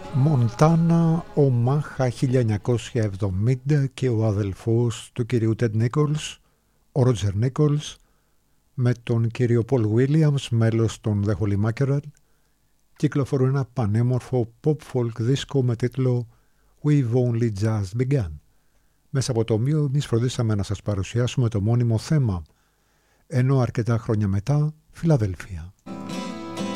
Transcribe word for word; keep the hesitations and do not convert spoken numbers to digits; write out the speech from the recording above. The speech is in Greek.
Μοντάνα, Ομάχα χίλια εννιακόσια εβδομήντα και ο αδελφός του κυρίου Τεντ Νίκολς, ο Ρότζερ Νίκολς, με τον κύριο Πολ Βίλιαμς, μέλος των The Holy Mackerel, κυκλοφορούν ένα πανέμορφο pop-folk δίσκο με τίτλο We've Only Just Begun. Μέσα από το οποίο εμείς φροντίσαμε να σας παρουσιάσουμε το μόνιμο θέμα, ενώ αρκετά χρόνια μετά Φιλαδέλφια.